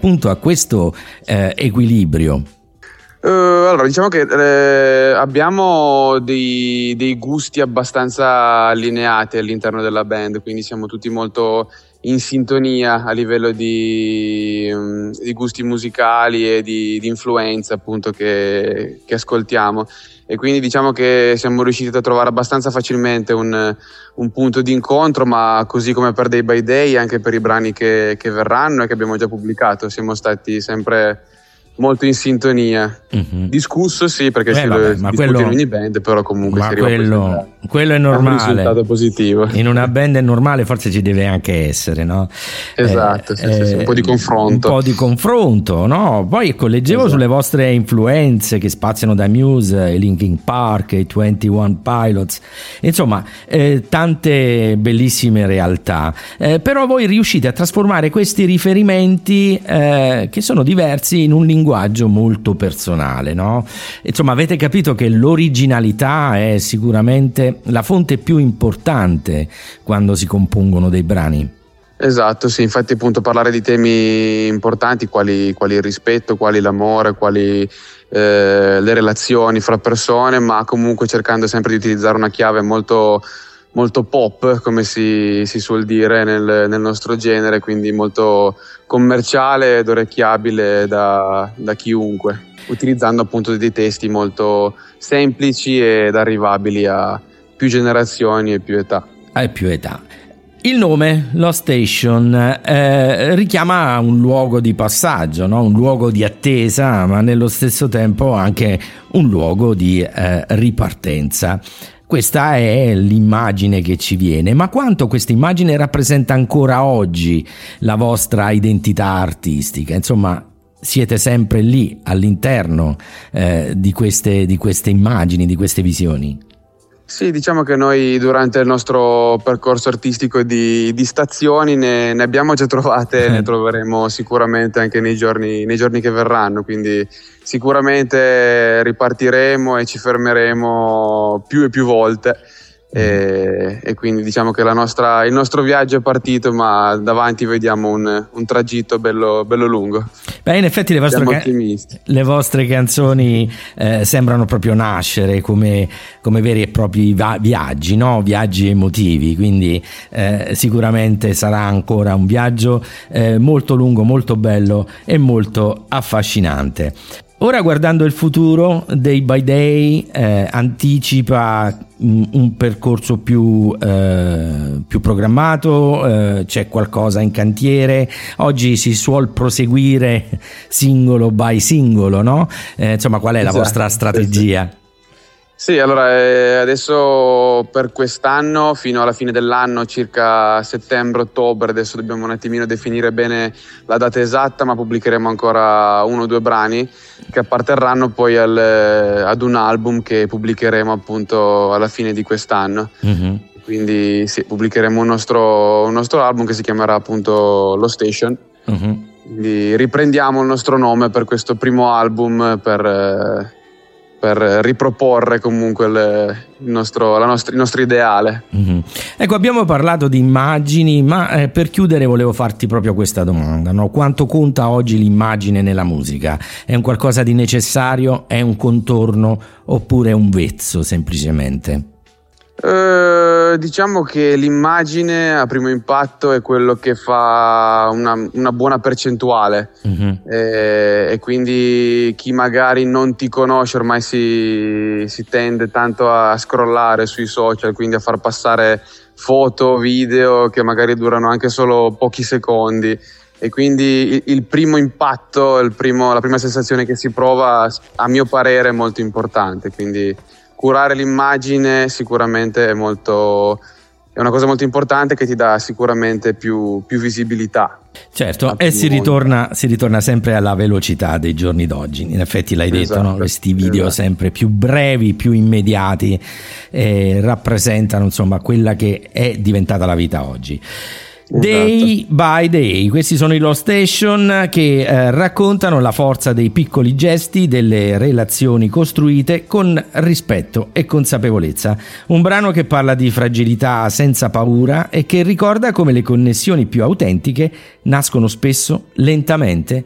appunto a questo equilibrio? Allora, diciamo che abbiamo dei gusti abbastanza allineati all'interno della band, quindi siamo tutti molto in sintonia a livello di gusti musicali e di influenza appunto che ascoltiamo, e quindi diciamo che siamo riusciti a trovare abbastanza facilmente un punto di incontro, ma così come per Day by Day, anche per i brani che verranno e che abbiamo già pubblicato siamo stati sempre molto in sintonia. Discusso sì, perché ma quello in ogni band, però comunque si arriva quello è normale, un risultato positivo. In una band è normale, forse ci deve anche essere, no? Esatto, sì, un po' di confronto. Un po' di confronto, no? Poi ecco, leggevo sulle vostre influenze che spaziano da Muse, i Linkin Park, i 21 Pilots, insomma tante bellissime realtà, però voi riuscite a trasformare questi riferimenti che sono diversi in un linguaggio molto personale, no? Insomma, avete capito che l'originalità è sicuramente la fonte più importante quando si compongono dei brani. Esatto, sì, infatti appunto parlare di temi importanti quali il rispetto, quali l'amore, quali le relazioni fra persone, ma comunque cercando sempre di utilizzare una chiave molto, molto pop, come si suol dire nel nostro genere, quindi molto commerciale ed orecchiabile da chiunque, utilizzando appunto dei testi molto semplici ed arrivabili a più generazioni e più età. Il nome, Lost Station, richiama un luogo di passaggio, no? Un luogo di attesa, ma nello stesso tempo anche un luogo di ripartenza. Questa è l'immagine che ci viene, ma quanto questa immagine rappresenta ancora oggi la vostra identità artistica? Insomma, siete sempre lì all'interno di queste immagini, di queste visioni? Sì, diciamo che noi durante il nostro percorso artistico di stazioni ne abbiamo già trovate, ne troveremo sicuramente anche nei giorni che verranno, quindi sicuramente ripartiremo e ci fermeremo più e più volte. E quindi diciamo che il nostro viaggio è partito, ma davanti vediamo un tragitto bello lungo. Beh, in effetti le vostre canzoni sembrano proprio nascere come veri e propri viaggi, no? Viaggi emotivi, quindi sicuramente sarà ancora un viaggio molto lungo, molto bello e molto affascinante. Ora, guardando il futuro, Day by Day anticipa un percorso più programmato, c'è qualcosa in cantiere. Oggi si suol proseguire singolo by singolo, no? Insomma, qual è la vostra strategia? Sì, allora adesso per quest'anno, fino alla fine dell'anno, circa settembre-ottobre, adesso dobbiamo un attimino definire bene la data esatta, ma pubblicheremo ancora 1 o 2 brani che apparterranno poi ad un album che pubblicheremo appunto alla fine di quest'anno. Quindi sì, pubblicheremo un nostro album che si chiamerà appunto Lost Station. Quindi riprendiamo il nostro nome per questo primo album per riproporre comunque il nostro ideale. Ecco, abbiamo parlato di immagini, ma per chiudere volevo farti proprio questa domanda, no? Quanto conta oggi l'immagine nella musica? È un qualcosa di necessario? È un contorno? Oppure è un vezzo semplicemente? Diciamo che l'immagine a primo impatto è quello che fa una buona percentuale, e quindi chi magari non ti conosce ormai si tende tanto a scrollare sui social, quindi a far passare foto, video che magari durano anche solo pochi secondi, e quindi il primo impatto, la prima sensazione che si prova, a mio parere, è molto importante, quindi curare l'immagine sicuramente è una cosa molto importante che ti dà sicuramente più visibilità. Certo, e si ritorna sempre alla velocità dei giorni d'oggi. In effetti l'hai detto, no? Questi video sempre più brevi, più immediati, rappresentano insomma quella che è diventata la vita oggi. Day by Day, questi sono i Lost Station che raccontano la forza dei piccoli gesti, delle relazioni costruite con rispetto e consapevolezza. Un brano che parla di fragilità senza paura e che ricorda come le connessioni più autentiche nascono spesso lentamente